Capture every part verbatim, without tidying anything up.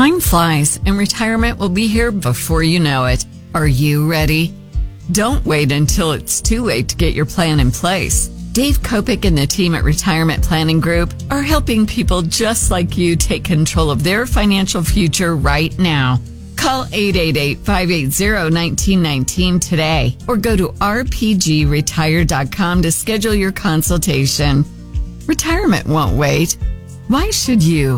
Time flies, and retirement will be here before you know it. Are you ready? Don't wait until it's too late to get your plan in place. Dave Kopic and the team at Retirement Planning Group are helping people just like you take control of their financial future right now. Call eight eight eight, five eight zero, one nine one nine today or go to r p g retire dot com to schedule your consultation. Retirement won't wait. Why should you?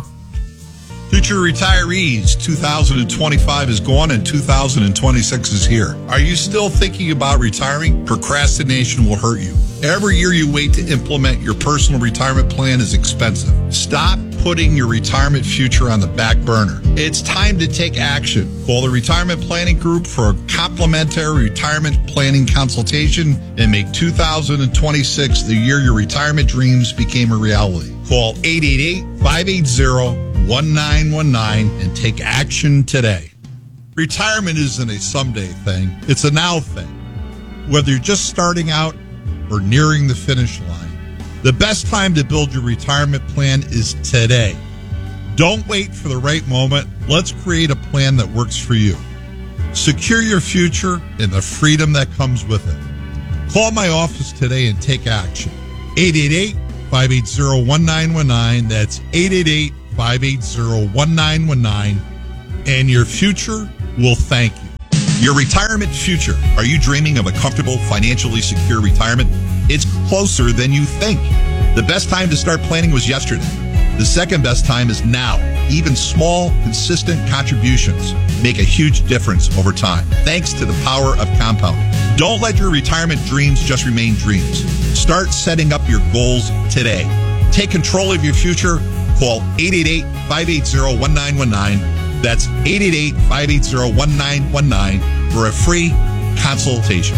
Future retirees, two thousand twenty-five is gone and two thousand twenty-six is here. Are you still thinking about retiring? Procrastination will hurt you. Every year you wait to implement your personal retirement plan is expensive. Stop putting your retirement future on the back burner. It's time to take action. Call the Retirement Planning Group for a complimentary retirement planning consultation and make two thousand twenty-six the year your retirement dreams became a reality. Call eight eight eight, five eight zero, one nine one nine and take action today. Retirement isn't a someday thing. It's a now thing. Whether you're just starting out or nearing the finish line, the best time to build your retirement plan is today. Don't wait for the right moment. Let's create a plan that works for you. Secure your future and the freedom that comes with it. Call my office today and take action. eight eight eight, five eight zero, one nine one nine. That's eight eight eight, five eight zero, one nine one nine. And your future will thank you. Your retirement future. Are you dreaming of a comfortable, financially secure retirement? It's closer than you think. The best time to start planning was yesterday. The second best time is now. Even small, consistent contributions make a huge difference over time, thanks to the power of compounding. Don't let your retirement dreams just remain dreams. Start setting up your goals today. Take control of your future. Call eight eight eight, five eight zero, one nine one nine. That's eight eight eight, five eight zero, one nine one nine for a free consultation.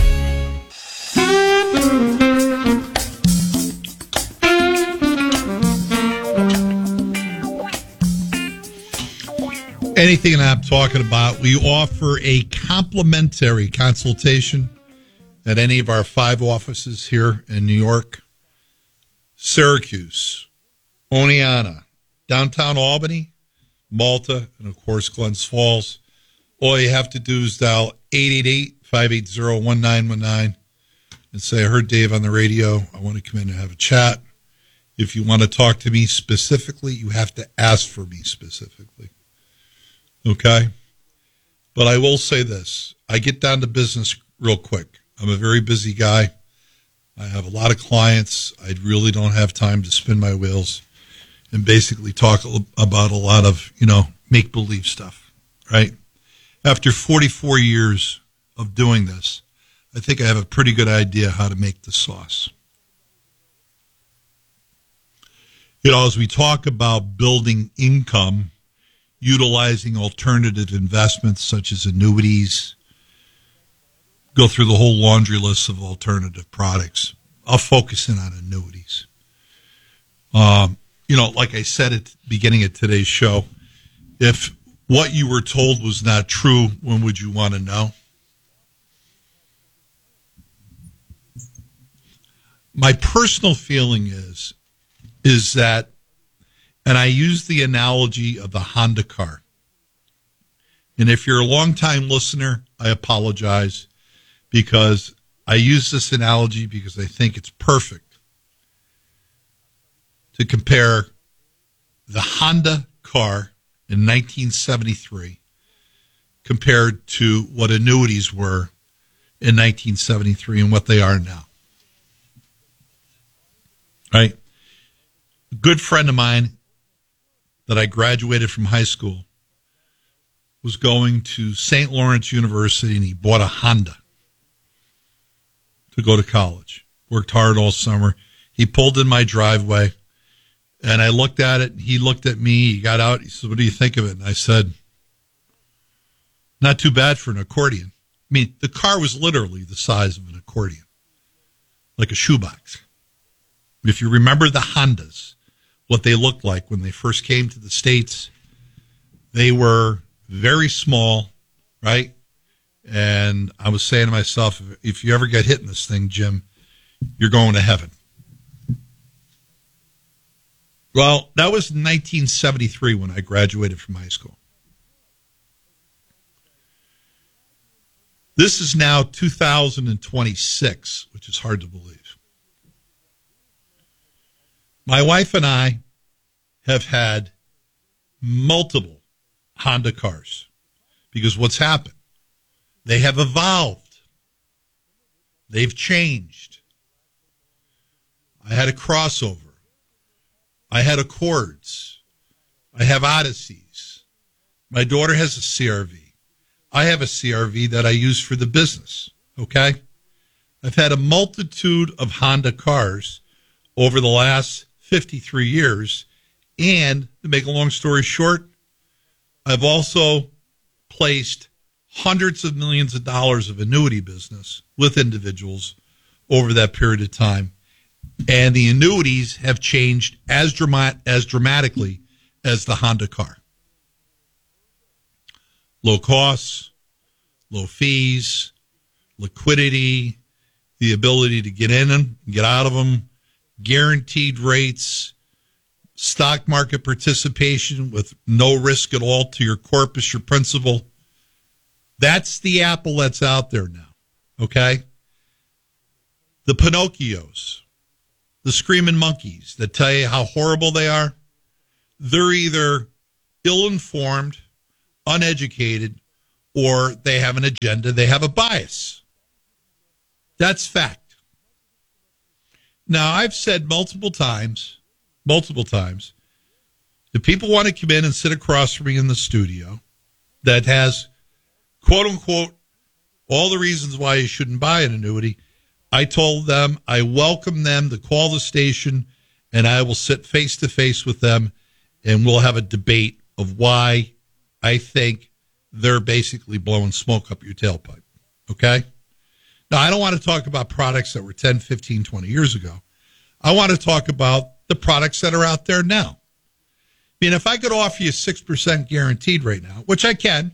Anything that I'm talking about, we offer a complimentary consultation at any of our five offices here in New York, Syracuse, Oneonta, downtown Albany, Malta, and, of course, Glens Falls. All you have to do is dial eight eight eight, five eight zero, one nine one nine and say, I heard Dave on the radio. I want to come in and have a chat. If you want to talk to me specifically, you have to ask for me specifically. Okay? But I will say this. I get down to business real quick. I'm a very busy guy. I have a lot of clients. I really don't have time to spin my wheels and basically talk about a lot of, you know, make-believe stuff, right? After forty-four years of doing this, I think I have a pretty good idea how to make the sauce. You know, as we talk about building income, utilizing alternative investments such as annuities, go through the whole laundry list of alternative products. I'll focus in on annuities. Um, You know, like I said at the beginning of today's show, if what you were told was not true, when would you want to know? My personal feeling is, is that, and I use the analogy of the Honda car. And if you're a longtime listener, I apologize, because I use this analogy because I think it's perfect to compare the Honda car in nineteen seventy-three compared to what annuities were in nineteen seventy-three and what they are now. Right? A good friend of mine that I graduated from high school was going to Saint Lawrence University, and he bought a Honda to go to college. Worked hard all summer. He pulled in my driveway, and I looked at it, and he looked at me. He got out. He said, what do you think of it? And I said, not too bad for an accordion. I mean, the car was literally the size of an accordion, like a shoebox. If you remember the Hondas, what they looked like when they first came to the States, they were very small, right? And I was saying to myself, if you ever get hit in this thing, Jim, you're going to heaven. Well, that was nineteen seventy-three when I graduated from high school. This is now two thousand twenty-six, which is hard to believe. My wife and I have had multiple Honda cars because what's happened? They have evolved. They've changed. I had a crossover. I had Accords. I have Odysseys. My daughter has a C R V. I have a C R V that I use for the business, okay? I've had a multitude of Honda cars over the last fifty-three years, and to make a long story short, I've also placed hundreds of millions of dollars of annuity business with individuals over that period of time, and the annuities have changed as dramat- as dramatically as the Honda car. Low costs, low fees, liquidity, the ability to get in them, get out of them, guaranteed rates, stock market participation with no risk at all to your corpus, your principal. That's the apple that's out there now, okay? The Pinocchios, the screaming monkeys that tell you how horrible they are, they're either ill-informed, uneducated, or they have an agenda, they have a bias. That's fact. Now, I've said multiple times, multiple times, if people want to come in and sit across from me in the studio that has, quote unquote, all the reasons why you shouldn't buy an annuity, I told them I welcome them to call the station and I will sit face to face with them and we'll have a debate of why I think they're basically blowing smoke up your tailpipe. Okay? Now, I don't want to talk about products that were ten, fifteen, twenty years ago. I want to talk about the products that are out there now. I mean, if I could offer you six percent guaranteed right now, which I can,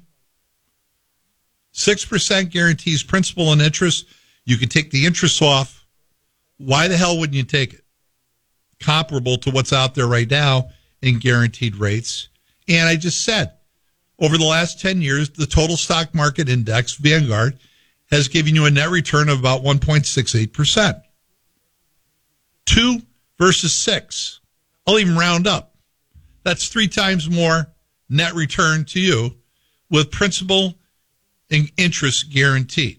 six percent guarantees principal and interest. You can take the interest off. Why the hell wouldn't you take it? Comparable to what's out there right now in guaranteed rates. And I just said, over the last ten years, the total stock market index, Vanguard, has given you a net return of about one point six eight percent. Two versus six. I'll even round up. That's three times more net return to you with principal and interest guaranteed.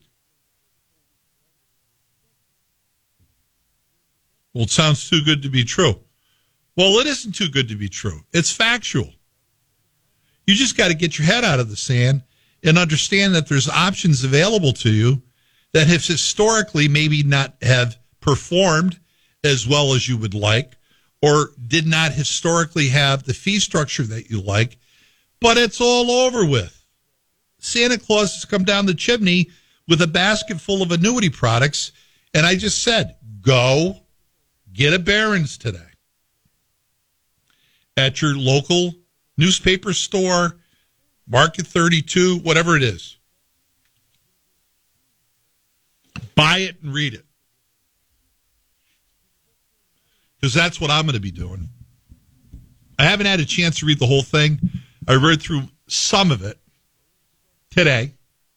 Well, it sounds too good to be true. Well, it isn't too good to be true. It's factual. You just got to get your head out of the sand and understand that there's options available to you that have historically maybe not have performed as well as you would like or did not historically have the fee structure that you like, but it's all over with. Santa Claus has come down the chimney with a basket full of annuity products, and I just said, go get a Barron's today at your local newspaper store, Market thirty-two, whatever it is. Buy it and read it. Because that's what I'm going to be doing. I haven't had a chance to read the whole thing. I read through some of it today.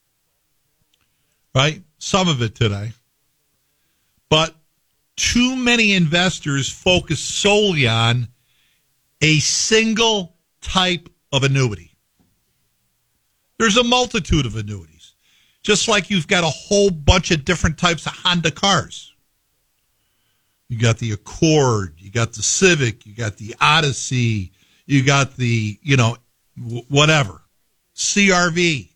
Right? Some of it today. But too many investors focus solely on a single type of annuity. There's a multitude of annuities. Just like you've got a whole bunch of different types of Honda cars. You got the Accord, you got the Civic, you got the Odyssey, you got the, you know, whatever, C R V.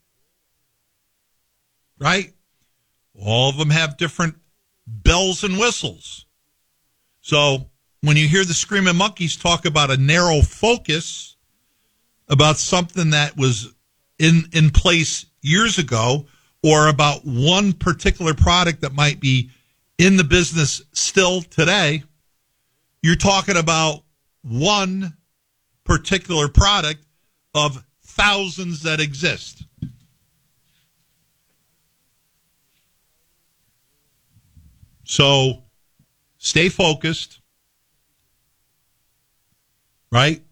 Right? All of them have different bells and whistles. So when you hear the Screaming Monkeys talk about a narrow focus, about something that was in in place years ago, or about one particular product that might be in the business still today, you're talking about one particular product of thousands that exist. So stay focused, right?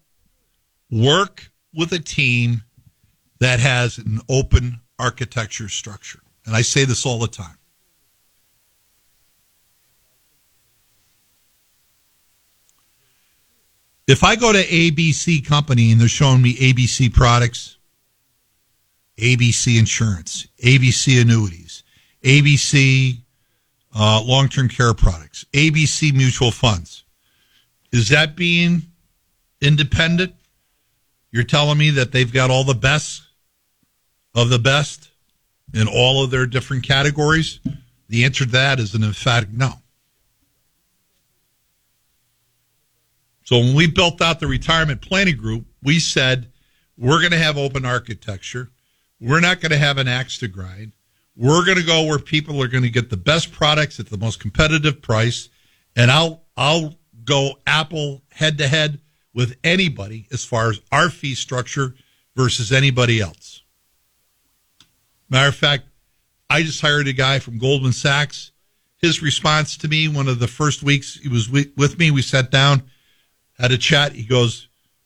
Work with a team that has an open architecture structure. and I say this all the time. If I go to A B C Company and they're showing me A B C products, A B C Insurance, A B C Annuities, A B C uh, Long-Term Care Products, A B C Mutual Funds, is that being independent? You're telling me that they've got all the best of the best in all of their different categories? The answer to that is an emphatic no. So when we built out the retirement planning group, we said we're going to have open architecture. We're not going to have an axe to grind. We're going to go where people are going to get the best products at the most competitive price, and I'll I'll go Apple head to head with anybody as far as our fee structure versus anybody else. Matter of fact, I just hired a guy from Goldman Sachs. His response to me, one of the first weeks he was with me, we sat down, had a chat. He goes,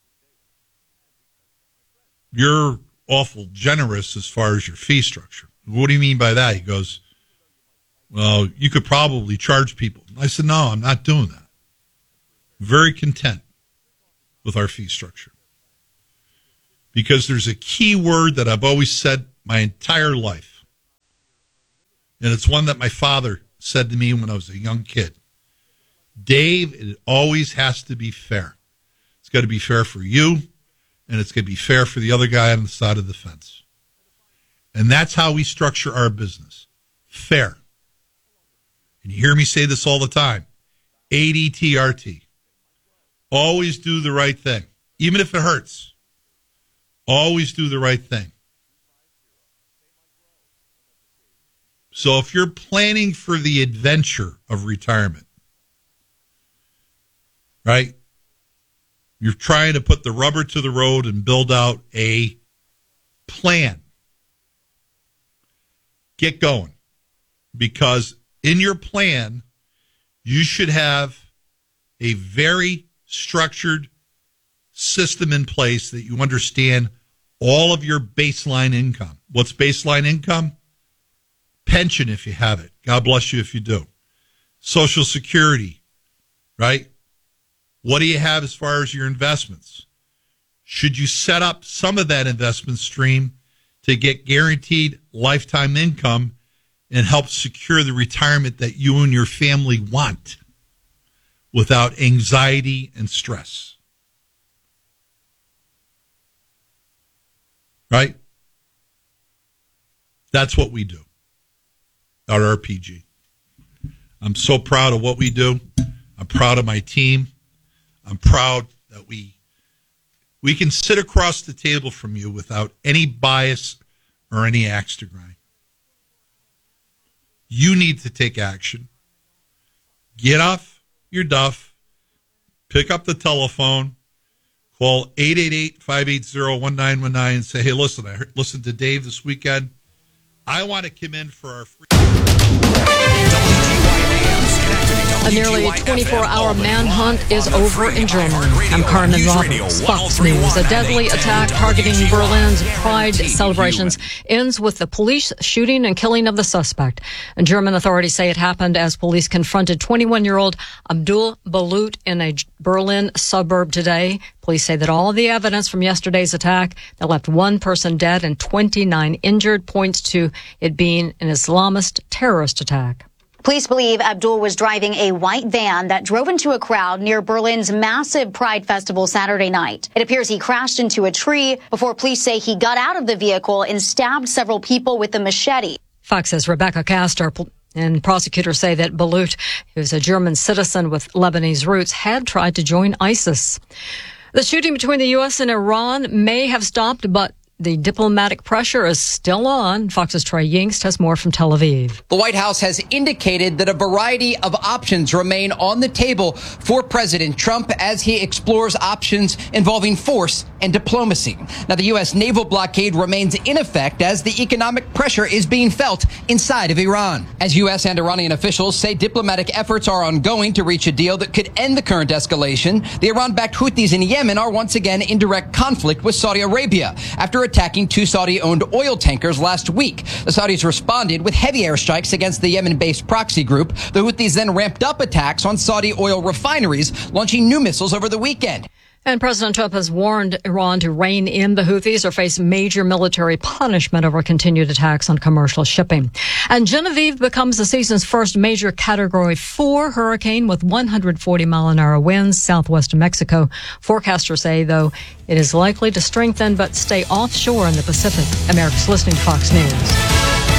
"You're awful generous as far as your fee structure." What do you mean by that? He goes, "Well, you could probably charge people." I said, "No, I'm not doing that. I'm very content with our fee structure." Because there's a key word that I've always said my entire life. And it's one that my father said to me when I was a young kid. Dave, it always has to be fair. It's got to be fair for you, and it's going to be fair for the other guy on the side of the fence. And that's how we structure our business. Fair. And you hear me say this all the time. A D T R T. Always do the right thing, even if it hurts. Always do the right thing. So if you're planning for the adventure of retirement, right? You're trying to put the rubber to the road and build out a plan. Get going. Because in your plan, you should have a very structured system in place that you understand all of your baseline income. What's baseline income? Pension, if you have it. God bless you if you do. Social Security, right? What do you have as far as your investments? Should you set up some of that investment stream to get guaranteed lifetime income and help secure the retirement that you and your family want without anxiety and stress? Right? That's what we do at R P G. I'm so proud of what we do. I'm proud of my team. I'm proud that we we can sit across the table from you without any bias or any axe to grind. You need to take action. Get off your duff. Pick up the telephone. Call eight eight eight, five eight zero, one nine one nine and say, "Hey, listen, I heard, listened to Dave this weekend. I want to come in for our free..." A nearly twenty-four hour manhunt is over in Germany. I'm Carmen Roberts, Fox News. A deadly attack targeting Berlin's Pride celebrations ends with the police shooting and killing of the suspect. And German authorities say it happened as police confronted twenty-one-year-old Abdul Balut in a Berlin suburb today. Police say that all of the evidence from yesterday's attack that left one person dead and twenty-nine injured points to it being an Islamist terrorist attack. Police believe Abdul was driving a white van that drove into a crowd near Berlin's massive Pride Festival Saturday night. It appears he crashed into a tree before police say he got out of the vehicle and stabbed several people with a machete. Fox says Rebecca Castor and prosecutors say that Balut, who's a German citizen with Lebanese roots, had tried to join ISIS. The shooting between the U S and Iran may have stopped, but the diplomatic pressure is still on. Fox's Trey Yingst has more from Tel Aviv. The White House has indicated that a variety of options remain on the table for President Trump as he explores options involving force and diplomacy. Now, the U S naval blockade remains in effect as the economic pressure is being felt inside of Iran. As U S and Iranian officials say diplomatic efforts are ongoing to reach a deal that could end the current escalation, the Iran-backed Houthis in Yemen are once again in direct conflict with Saudi Arabia after attacking two Saudi-owned oil tankers last week. The Saudis responded with heavy airstrikes against the Yemen-based proxy group. The Houthis then ramped up attacks on Saudi oil refineries, launching new missiles over the weekend. And President Trump has warned Iran to rein in the Houthis or face major military punishment over continued attacks on commercial shipping. And Genevieve becomes the season's first major Category four hurricane with one hundred forty mile an hour winds southwest of Mexico. Forecasters say, though, it is likely to strengthen but stay offshore in the Pacific. America's listening to Fox News.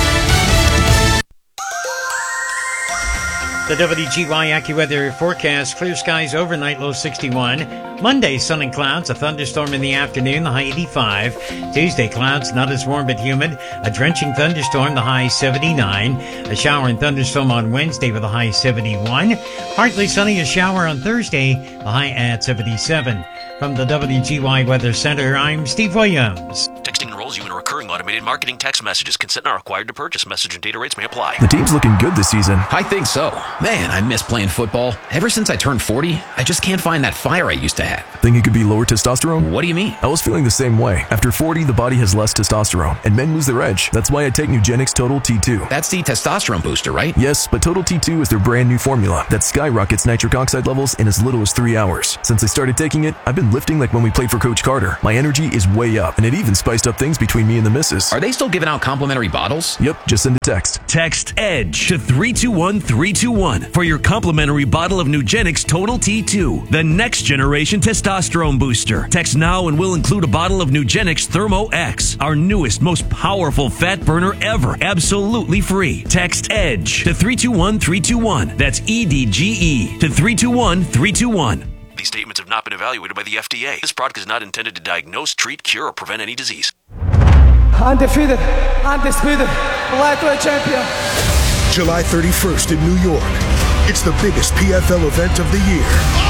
The W G Y AccuWeather forecast: clear skies overnight, low sixty-one. Monday, sun and clouds, a thunderstorm in the afternoon, the high eighty-five. Tuesday, clouds, not as warm but humid. A drenching thunderstorm, the high seventy-nine. A shower and thunderstorm on Wednesday with a high seventy-one. Partly sunny, a shower on Thursday, the high at seventy-seven. From the W G Y Weather Center, I'm Steve Williams. Texting enrolls you in a recurring automated marketing text messages. Consent not required to purchase. Message and data rates may apply. The team's looking good this season. I think so. Man, I miss playing football. Ever since I turned forty, I just can't find that fire I used to have. Think it could be lower testosterone? What do you mean? I was feeling the same way. After forty, the body has less testosterone, and men lose their edge. That's why I take Nugenix Total T two. That's the testosterone booster, right? Yes, but Total T two is their brand new formula that skyrockets nitric oxide levels in as little as three hours. Since I started taking it, I've been lifting like when we played for Coach Carter. My energy is way up, and it even spiced up things between me and the missus. Are they still giving out complimentary bottles? Yep, just send a text. Text EDGE to three two one three two one for your complimentary bottle of Nugenix Total T two, the next generation testosterone booster. Text now and we'll include a bottle of Nugenix Thermo X, our newest, most powerful fat burner ever, absolutely free. Text EDGE to three two one three two one. That's E D G E to three two one three two one. These statements have not been evaluated by the F D A. This product is not intended to diagnose, treat, cure, or prevent any disease. Undefeated, undisputed, lightweight champion. July thirty-first in New York. It's the biggest P F L event of the year.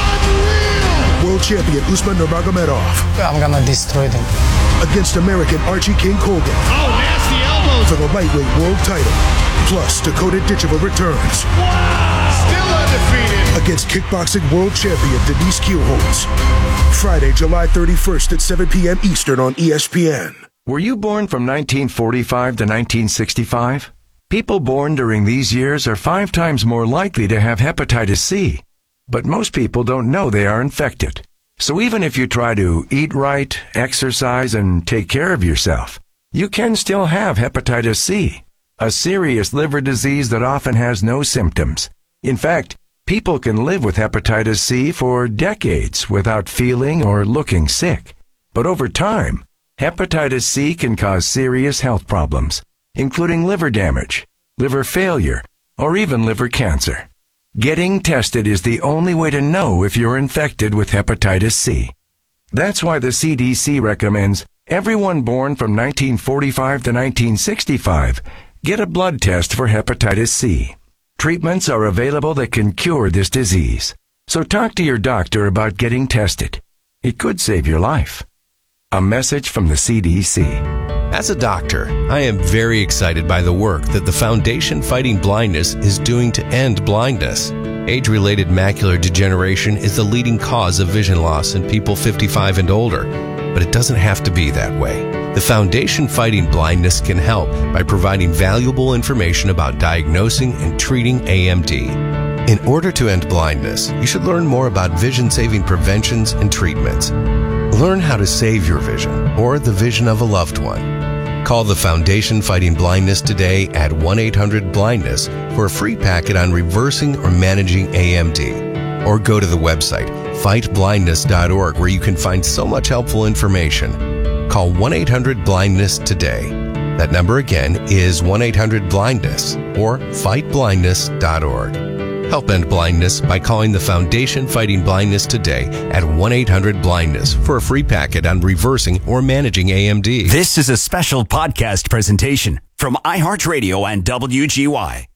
Unreal! World champion Usman Nurmagomedov. I'm gonna destroy them. Against American Archie King Colgan. Oh, nasty elbows! For the lightweight world title. Plus, Dakota Ditcheva returns. Wow! Still undefeated! Against kickboxing world champion Denise Kielholtz. Friday, July thirty-first at seven p.m. Eastern on E S P N. Were you born from nineteen forty-five to nineteen sixty-five? People born during these years are five times more likely to have hepatitis C. But most people don't know they are infected. So even if you try to eat right, exercise, and take care of yourself, you can still have hepatitis C, a serious liver disease that often has no symptoms. In fact, people can live with hepatitis C for decades without feeling or looking sick. But over time, hepatitis C can cause serious health problems, including liver damage, liver failure, or even liver cancer. Getting tested is the only way to know if you're infected with hepatitis C. That's why the C D C recommends everyone born from nineteen forty-five to nineteen sixty-five get a blood test for hepatitis C. Treatments are available that can cure this disease. So talk to your doctor about getting tested. It could save your life. A message from the C D C. As a doctor, I am very excited by the work that the Foundation Fighting Blindness is doing to end blindness. Age-related macular degeneration is the leading cause of vision loss in people fifty-five and older, but it doesn't have to be that way. The Foundation Fighting Blindness can help by providing valuable information about diagnosing and treating A M D. In order to end blindness, you should learn more about vision-saving preventions and treatments. Learn how to save your vision or the vision of a loved one. Call the Foundation Fighting Blindness today at one eight hundred blindness for a free packet on reversing or managing A M D. Or go to the website fight blindness dot org where you can find so much helpful information. Call one eight hundred blindness today. That number again is one eight hundred blindness or fight blindness dot org. Help end blindness by calling the Foundation Fighting Blindness today at one eight hundred blindness for a free packet on reversing or managing A M D. This is a special podcast presentation from iHeartRadio and W G Y.